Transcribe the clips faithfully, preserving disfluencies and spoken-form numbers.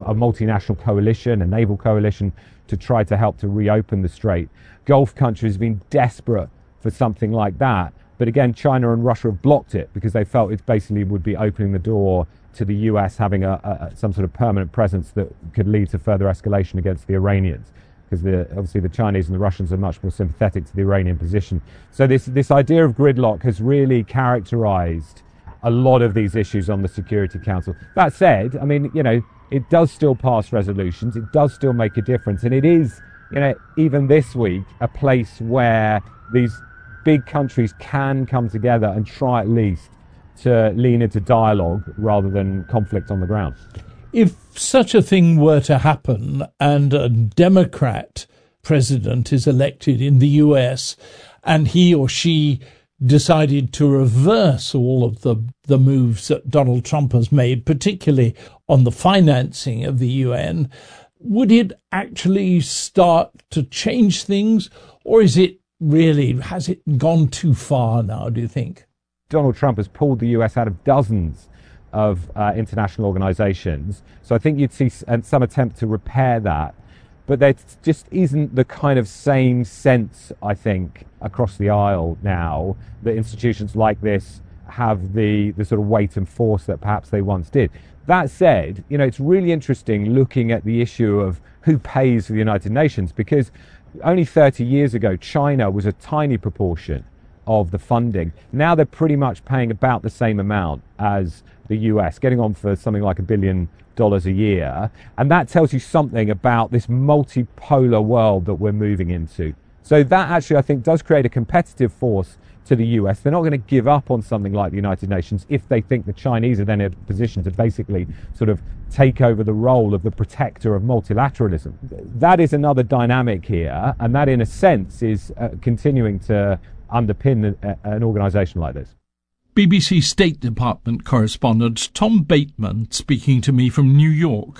a multinational coalition, a naval coalition, to try to help to reopen the strait. Gulf countries have been desperate for something like that. But again, China and Russia have blocked it because they felt it basically would be opening the door to the U S having a, a some sort of permanent presence that could lead to further escalation against the Iranians. Because the, obviously the Chinese and the Russians are much more sympathetic to the Iranian position. So this, this idea of gridlock has really characterized a lot of these issues on the Security Council. That said, I mean, you know, it does still pass resolutions. It does still make a difference. And it is, you know, even this week, a place where these big countries can come together and try at least to lean into dialogue rather than conflict on the ground. If such a thing were to happen and a Democrat president is elected in the U S and he or she decided to reverse all of the, the moves that Donald Trump has made, particularly on the financing of the U N, would it actually start to change things, or is it really, has it gone too far now, do you think? Donald Trump has pulled the U S out of dozens of uh, international organizations. So I think you'd see some attempt to repair that. But there just isn't the kind of same sense, I think, across the aisle now that institutions like this have the, the sort of weight and force that perhaps they once did. That said, you know, it's really interesting looking at the issue of who pays for the United Nations, because only thirty years ago, China was a tiny proportion of the funding. Now they're pretty much paying about the same amount as the U S, getting on for something like a billion dollars a year. And that tells you something about this multipolar world that we're moving into. So that actually, I think, does create a competitive force to the U S. They're not going to give up on something like the United Nations if they think the Chinese are then in a position to basically sort of take over the role of the protector of multilateralism. That is another dynamic here, and that in a sense is uh, continuing to underpin a, an organisation like this. B B C State Department correspondent Tom Bateman speaking to me from New York.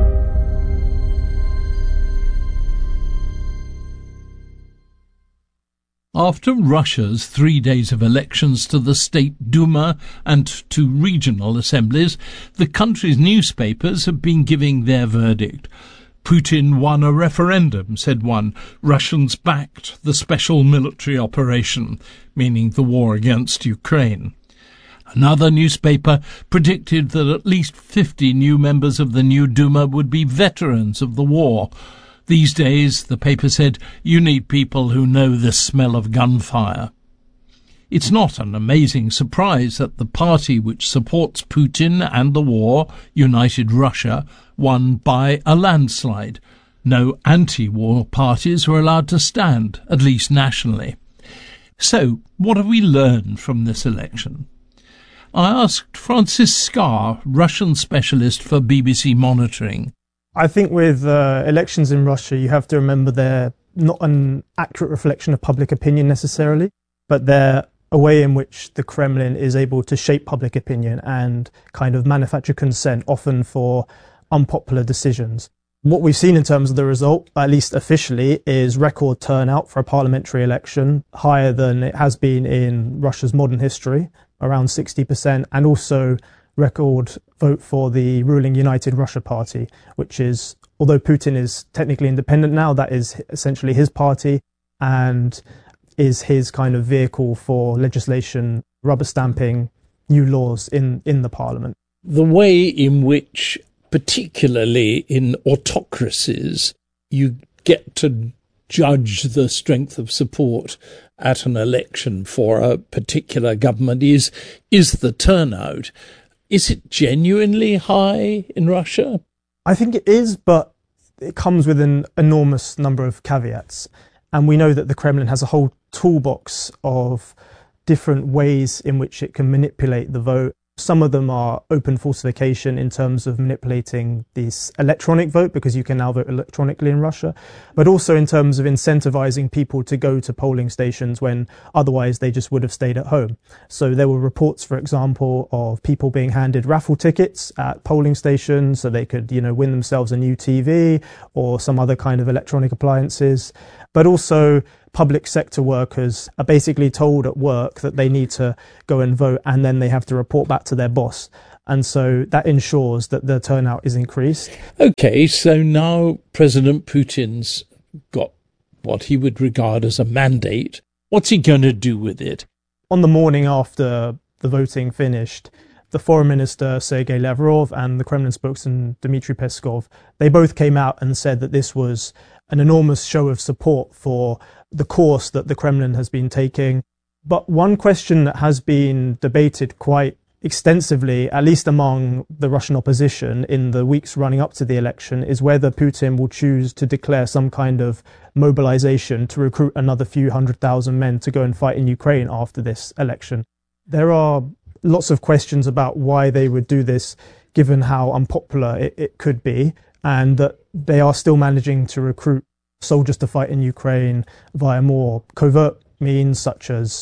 After Russia's three days of elections to the State Duma and to regional assemblies, the country's newspapers have been giving their verdict. Putin won a referendum, said one. Russians backed the special military operation, meaning the war against Ukraine. Another newspaper predicted that at least fifty new members of the new Duma would be veterans of the war. These days, the paper said, you need people who know the smell of gunfire. It's not an amazing surprise that the party which supports Putin and the war, United Russia, won by a landslide. No anti-war parties were allowed to stand, at least nationally. So, what have we learned from this election? I asked Francis Scar, Russian specialist for B B C Monitoring. I think with uh, elections in Russia, you have to remember they're not an accurate reflection of public opinion necessarily, but they're a way in which the Kremlin is able to shape public opinion and kind of manufacture consent, often for unpopular decisions. What we've seen in terms of the result, at least officially, is record turnout for a parliamentary election, higher than it has been in Russia's modern history, around sixty percent, and also record vote for the ruling United Russia Party, which is, although Putin is technically independent now, that is essentially his party and is his kind of vehicle for legislation, rubber stamping new laws in, in the parliament. The way in which, particularly in autocracies, you get to judge the strength of support at an election for a particular government is is the turnout. Is it genuinely high in Russia? I think it is, but it comes with an enormous number of caveats. And we know that the Kremlin has a whole toolbox of different ways in which it can manipulate the vote. Some of them are open falsification in terms of manipulating this electronic vote, because you can now vote electronically in Russia, but also in terms of incentivizing people to go to polling stations when otherwise they just would have stayed at home. So there were reports, for example, of people being handed raffle tickets at polling stations so they could, you know, win themselves a new T V or some other kind of electronic appliances, but also public sector workers are basically told at work that they need to go and vote, and then they have to report back to their boss. And so that ensures that the turnout is increased. Okay, so now President Putin's got what he would regard as a mandate. What's he going to do with it? On the morning after the voting finished, the foreign minister Sergei Lavrov and the Kremlin spokesman Dmitry Peskov, they both came out and said that this was an enormous show of support for the course that the Kremlin has been taking. But one question that has been debated quite extensively, at least among the Russian opposition in the weeks running up to the election, is whether Putin will choose to declare some kind of mobilization to recruit another few hundred thousand men to go and fight in Ukraine after this election. There are lots of questions about why they would do this, given how unpopular it, it could be, and that they are still managing to recruit soldiers to fight in Ukraine via more covert means, such as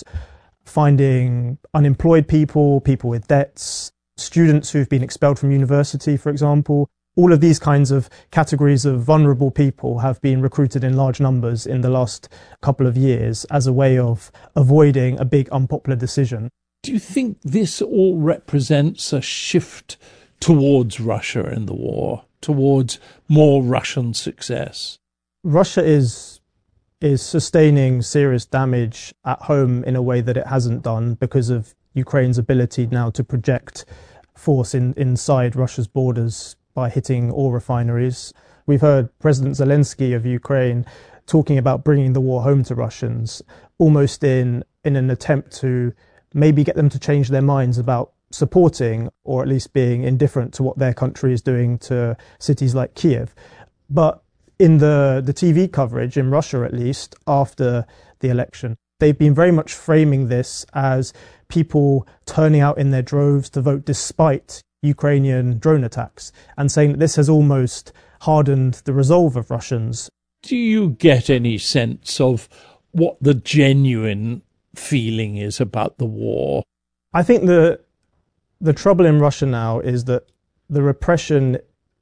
finding unemployed people, people with debts, students who've been expelled from university, for example. All of these kinds of categories of vulnerable people have been recruited in large numbers in the last couple of years as a way of avoiding a big unpopular decision. Do you think this all represents a shift towards Russia in the war, towards more Russian success? Russia is is sustaining serious damage at home in a way that it hasn't done because of Ukraine's ability now to project force in, inside Russia's borders by hitting oil refineries. We've heard President Zelensky of Ukraine talking about bringing the war home to Russians, almost in, in an attempt to maybe get them to change their minds about supporting or at least being indifferent to what their country is doing to cities like Kiev. But in the, the T V coverage, in Russia at least, after the election, they've been very much framing this as people turning out in their droves to vote despite Ukrainian drone attacks, and saying that this has almost hardened the resolve of Russians. Do you get any sense of what the genuine feeling is about the war? I think the the trouble in Russia now is that the repression,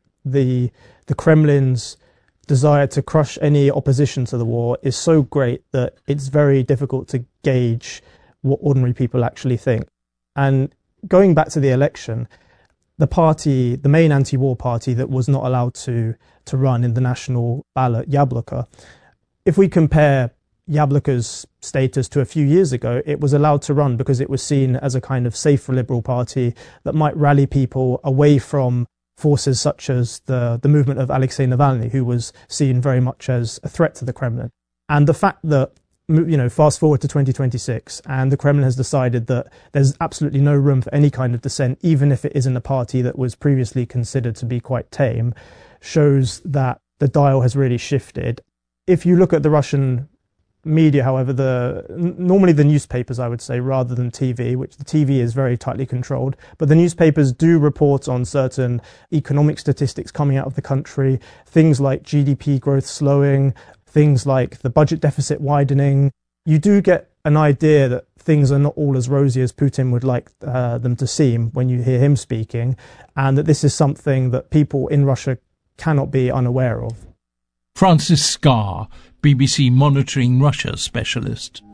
the the Kremlin's desire to crush any opposition to the war is so great that it's very difficult to gauge what ordinary people actually think. And going back to the election, the party, the main anti-war party that was not allowed to, to run in the national ballot, Yabloko, if we compare Yabloko's status to a few years ago, it was allowed to run because it was seen as a kind of safer liberal party that might rally people away from forces such as the, the movement of Alexei Navalny, who was seen very much as a threat to the Kremlin. And the fact that, you know, fast forward to twenty twenty-six, and the Kremlin has decided that there's absolutely no room for any kind of dissent, even if it is in a party that was previously considered to be quite tame, shows that the dial has really shifted. If you look at the Russian media, however, the normally the newspapers, I would say, rather than T V, which the T V is very tightly controlled, but the newspapers do report on certain economic statistics coming out of the country, things like G D P growth slowing, things like the budget deficit widening. You do get an idea that things are not all as rosy as Putin would like uh, them to seem when you hear him speaking, and that this is something that people in Russia cannot be unaware of. Francis Scarr, B B C Monitoring Russia specialist.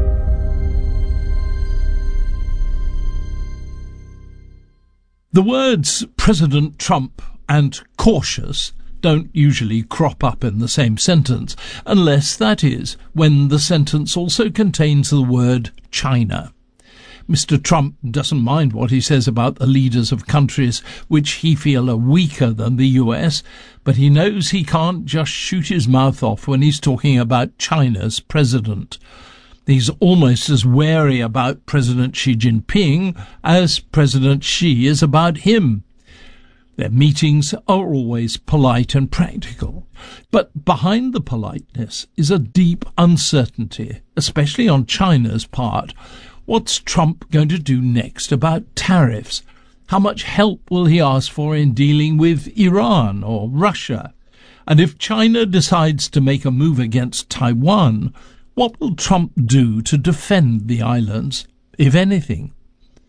The words President Trump and cautious don't usually crop up in the same sentence, unless, that is, when the sentence also contains the word China. Mister Trump doesn't mind what he says about the leaders of countries which he feels are weaker than the U S, but he knows he can't just shoot his mouth off when he's talking about China's president. He's almost as wary about President Xi Jinping as President Xi is about him. Their meetings are always polite and practical, but behind the politeness is a deep uncertainty, especially on China's part. What's Trump going to do next about tariffs? How much help will he ask for in dealing with Iran or Russia? And if China decides to make a move against Taiwan, what will Trump do to defend the islands, if anything?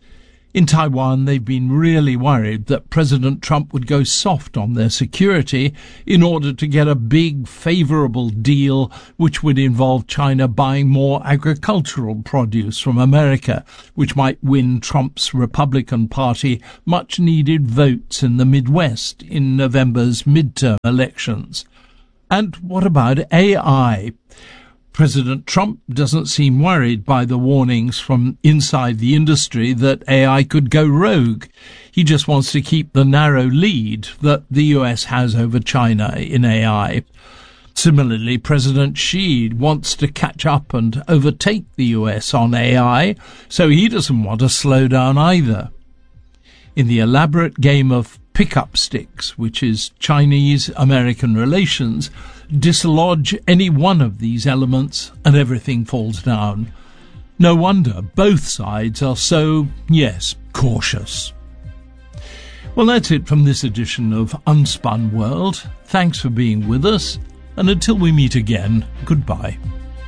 In Taiwan, they've been really worried that President Trump would go soft on their security in order to get a big, favourable deal which would involve China buying more agricultural produce from America, which might win Trump's Republican Party much-needed votes in the Midwest in November's midterm elections. And what about A I? President Trump doesn't seem worried by the warnings from inside the industry that A I could go rogue. He just wants to keep the narrow lead that the U S has over China in A I. Similarly, President Xi wants to catch up and overtake the U S on A I, so he doesn't want to slow down either. In the elaborate game of pick-up sticks, which is Chinese-American relations, dislodge any one of these elements and everything falls down. No wonder both sides are so, yes, cautious. Well, that's it from this edition of Unspun World. Thanks for being with us, and until we meet again, goodbye.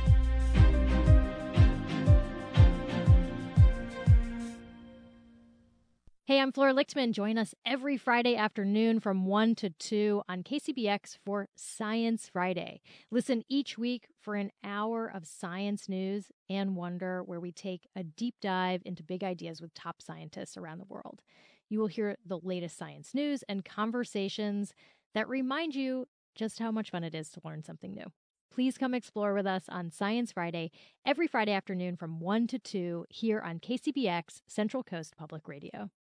Hey, I'm Flora Lichtman. Join us every Friday afternoon from one to two on K C B X for Science Friday. Listen each week for an hour of science news and wonder, where we take a deep dive into big ideas with top scientists around the world. You will hear the latest science news and conversations that remind you just how much fun it is to learn something new. Please come explore with us on Science Friday every Friday afternoon from one to two here on K C B X Central Coast Public Radio.